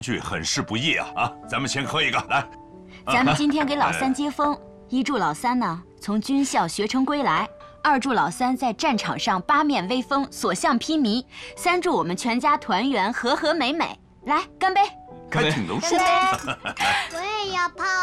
句很是不易啊！啊，咱们先喝一个，来。 咱们今天给老三接风，一祝老三呢从军校学成归来，二祝老三在战场上八面威风，所向披靡，三祝我们全家团圆，和和美美。来，干杯！ 还挺能说。 我也要泡。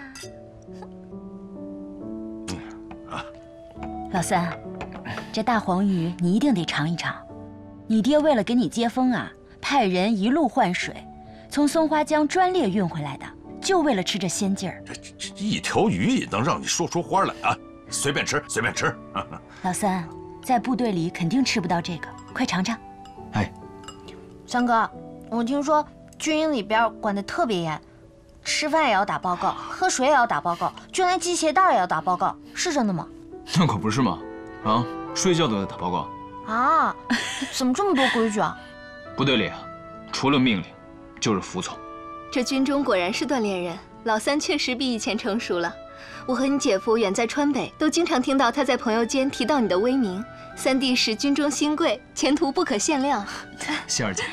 老三，这大黄鱼你一定得尝一尝。你爹为了给你接风啊，派人一路换水，从松花江专列运回来的，就为了吃这鲜劲儿。 这一条鱼也能让你说出花来啊！随便吃，随便吃。 老三，在部队里肯定吃不到这个，快尝尝。 哎， 三哥，我听说军营里边管得特别严，吃饭也要打报告，喝水也要打报告，就连系鞋带也要打报告，是真的吗？ 那可不是嘛！啊，睡觉都得打报告啊？怎么这么多规矩啊？ 部队里啊，除了命令，就是服从。 这军中果然是锻炼人，老三确实比以前成熟了。我和你姐夫远在川北，都经常听到他在朋友间提到你的威名。三弟是军中新贵，前途不可限量。 希儿姐，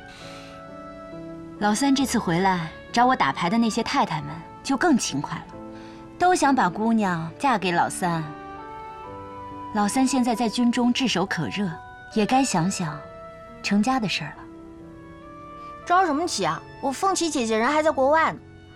老三这次回来找我打牌的那些太太们就更勤快了，都想把姑娘嫁给老三。老三现在在军中炙手可热，也该想想成家的事儿了。 着什么急啊？我凤琪姐姐人还在国外呢。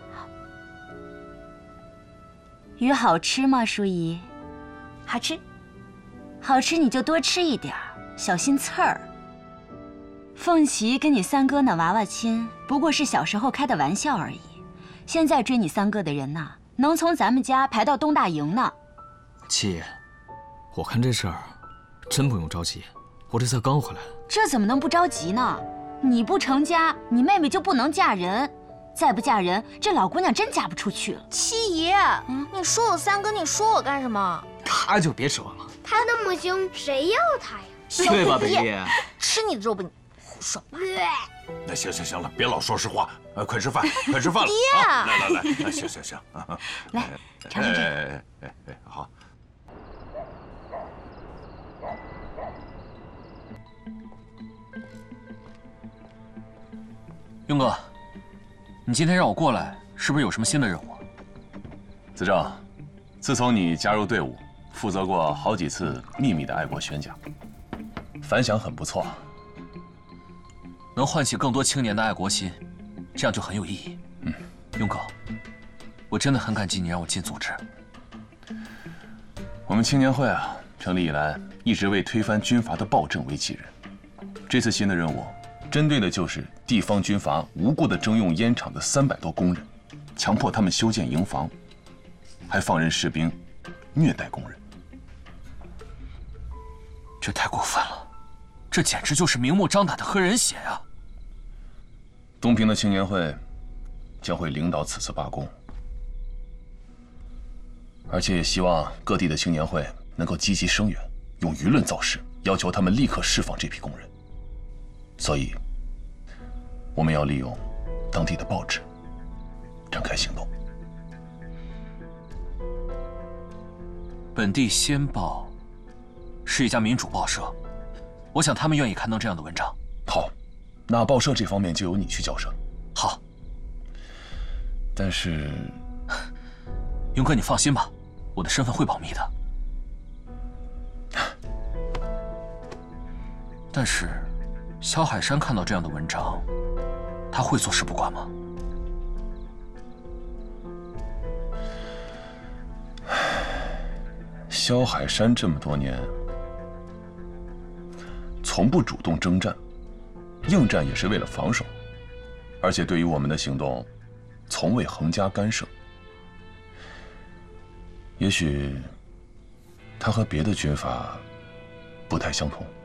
鱼好吃吗，淑仪？ 好吃， 好吃你就多吃一点儿，小心刺儿。凤琪跟你三哥那娃娃亲，不过是小时候开的玩笑而已。现在追你三哥的人呐，能从咱们家排到东大营呢。 七爷，我看这事儿真不用着急，我这才刚回来。 这怎么能不着急呢？你不成家，你妹妹就不能嫁人，再不嫁人，这老姑娘真嫁不出去了。 七爷，你说我三哥，你说我干什么？ 他就别指望了。 他那么凶，谁要他呀？ 对吧，北爷？ 吃你的肉吧你！胡说八道。 那行了，别老说实话，快吃饭，快吃饭了。 爹啊，来，行。 来，尝尝这个。 好。 勇哥，你今天让我过来，是不是有什么新的任务？ 子正，自从你加入队伍，负责过好几次秘密的爱国宣讲，反响很不错， 能唤起更多青年的爱国心，这样就很有意义。勇哥，我真的很感激你让我进组织。 我们青年会啊，成立以来一直为推翻军阀的暴政为己任。这次新的任务，针对的就是地方军阀无故的征用烟厂的300多工人，强迫他们修建营房，还放任士兵虐待工人。 这太过分了，这简直就是明目张胆的喝人血呀！ 东平的青年会将会领导此次罢工，而且也希望各地的青年会能够积极声援，用舆论造势，要求他们立刻释放这批工人。所以，我们要利用当地的报纸展开行动。 本地先报是一家民主报社，我想他们愿意刊登这样的文章。 好，那报社这方面就由你去交涉。 好， 但是， 勇哥，你放心吧，我的身份会保密的。但是，萧海山看到这样的文章，他会坐视不管吗？ 萧海山这么多年从不主动征战，应战也是为了防守，而且对于我们的行动，从未横加干涉。也许他和别的军阀不太相同。